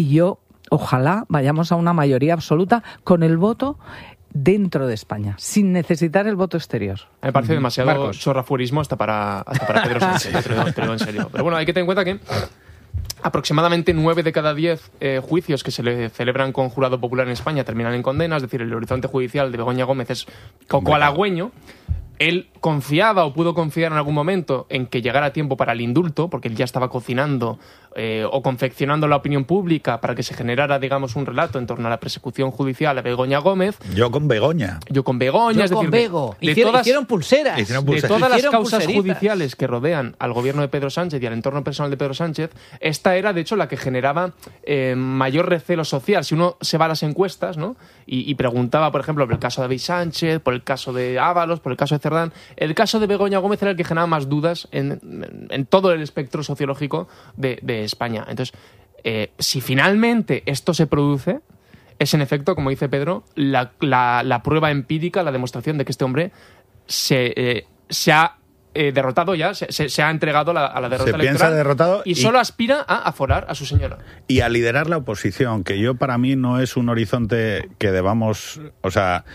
Y yo, ojalá vayamos a una mayoría absoluta con el voto dentro de España, sin necesitar el voto exterior. Me parece demasiado chorrafuerismo hasta para Pedro Sánchez, te lo digo en serio. Pero bueno, hay que tener en cuenta que aproximadamente 9 de cada 10 juicios que se le celebran con jurado popular en España terminan en condena, es decir, el horizonte judicial de Begoña Gómez es poco halagüeño. Él confiaba o pudo confiar en algún momento en que llegara tiempo para el indulto, porque él ya estaba cocinando o confeccionando la opinión pública para que se generara, digamos, un relato en torno a la persecución judicial a Begoña Gómez. Yo con Begoña, es decir, Bego. Hicieron pulseras. De todas las causas judiciales que rodean al gobierno de Pedro Sánchez y al entorno personal de Pedro Sánchez, esta era, de hecho, la que generaba mayor recelo social. Si uno se va a las encuestas, ¿no?, y preguntaba, por ejemplo, por el caso de David Sánchez, por el caso de Ábalos, por el caso de Cerdán, el caso de Begoña Gómez era el que generaba más dudas en todo el espectro sociológico de España. Entonces, si finalmente esto se produce, es en efecto, como dice Pedro, la prueba empírica, la demostración de que este hombre se ha derrotado ya, se ha entregado a la derrota electoral. Se piensa derrotado y solo aspira a aforar a su señora. Y a liderar la oposición, que yo, para mí, no es un horizonte que debamos... O sea,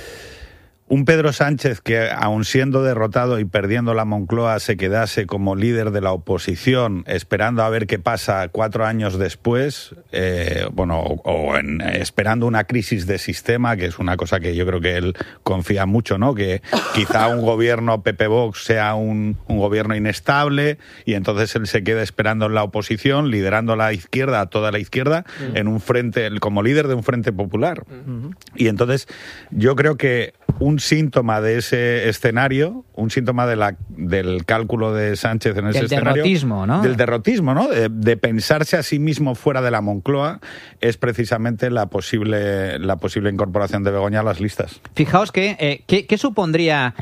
un Pedro Sánchez que, aun siendo derrotado y perdiendo la Moncloa, se quedase como líder de la oposición, esperando a ver qué pasa 4 años después, esperando una crisis de sistema, que es una cosa que yo creo que él confía mucho, ¿no? Que quizá un gobierno PP-Vox sea un gobierno inestable, y entonces él se queda esperando en la oposición, liderando la izquierda, a toda la izquierda, en un frente, como líder de un frente popular. Y entonces yo creo que un síntoma de ese escenario, un síntoma del cálculo de Sánchez en ese escenario... Del derrotismo, ¿no? De pensarse a sí mismo fuera de la Moncloa, es precisamente la posible incorporación de Begoña a las listas. Fijaos que ¿qué supondría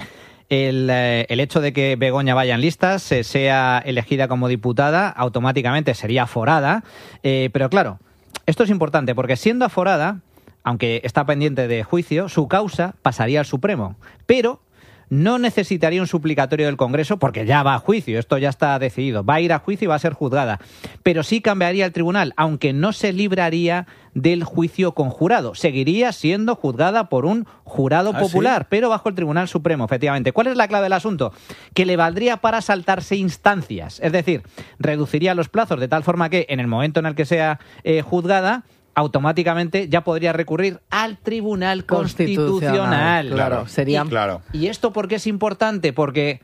el hecho de que Begoña vaya en listas, sea elegida como diputada? Automáticamente sería aforada, pero claro, esto es importante porque siendo aforada, aunque está pendiente de juicio, su causa pasaría al Supremo, pero no necesitaría un suplicatorio del Congreso porque ya va a juicio, esto ya está decidido, va a ir a juicio y va a ser juzgada, pero sí cambiaría el tribunal, aunque no se libraría del juicio conjurado, seguiría siendo juzgada por un jurado popular, ¿sí?, pero bajo el Tribunal Supremo, efectivamente. ¿Cuál es la clave del asunto? Que le valdría para saltarse instancias, es decir, reduciría los plazos de tal forma que en el momento en el que sea juzgada, automáticamente ya podría recurrir al Tribunal Constitucional. Claro, sería... ¿Y esto por qué es importante? Porque,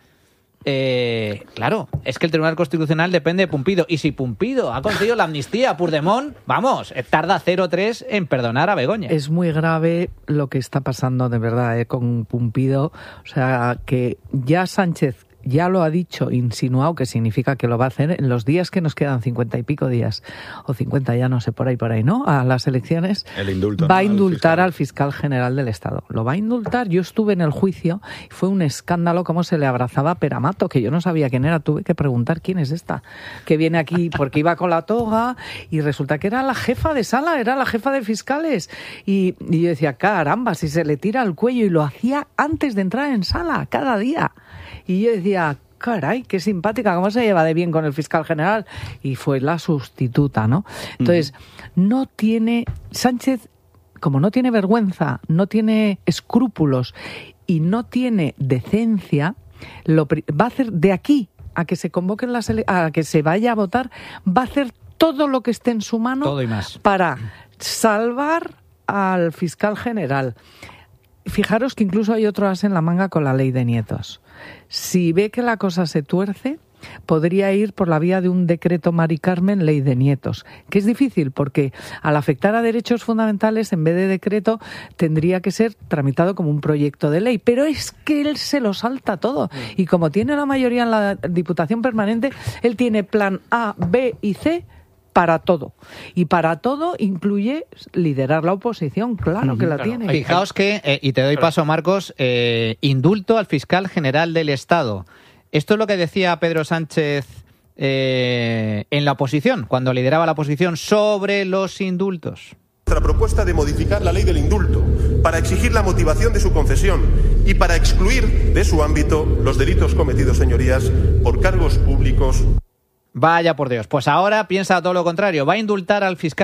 claro, es que el Tribunal Constitucional depende de Pumpido. Y si Pumpido ha conseguido la amnistía a Puigdemont, vamos, tarda 0,3 en perdonar a Begoña. Es muy grave lo que está pasando, de verdad, con Pumpido. O sea, que ya Sánchez ya lo ha dicho, insinuado, que significa que lo va a hacer en los días que nos quedan, 50 y pico días, o 50 ya no sé, por ahí, ¿no?, a las elecciones. El indulto, va a indultar al fiscal general del Estado. Lo va a indultar. Yo estuve en el juicio y fue un escándalo cómo se le abrazaba a Peramato, que yo no sabía quién era. Tuve que preguntar quién es esta, que viene aquí porque iba con la toga, y resulta que era la jefa de sala, era la jefa de fiscales. Y yo decía, caramba, si se le tira al cuello, y lo hacía antes de entrar en sala, cada día. Y yo decía, caray, qué simpática, cómo se lleva de bien con el fiscal general. Y fue la sustituta, ¿no? Entonces, no tiene... Sánchez, como no tiene vergüenza, no tiene escrúpulos y no tiene decencia, va a hacer de aquí a que se convoquen a que se vaya a votar, va a hacer todo lo que esté en su mano, todo y más, para salvar al fiscal general. Fijaros que incluso hay otro as en la manga con la ley de nietos. Si ve que la cosa se tuerce, podría ir por la vía de un decreto Mari Carmen, ley de nietos, que es difícil porque al afectar a derechos fundamentales, en vez de decreto, tendría que ser tramitado como un proyecto de ley, pero es que él se lo salta todo, y como tiene la mayoría en la Diputación Permanente, él tiene plan A, B y C para todo. Y para todo incluye liderar la oposición, claro que la tiene. Fijaos que, y te doy paso, Marcos, indulto al fiscal general del Estado. Esto es lo que decía Pedro Sánchez en la oposición, cuando lideraba la oposición, sobre los indultos. Nuestra propuesta de modificar la ley del indulto para exigir la motivación de su concesión y para excluir de su ámbito los delitos cometidos, señorías, por cargos públicos. Vaya por Dios, pues ahora piensa todo lo contrario, va a indultar al fiscal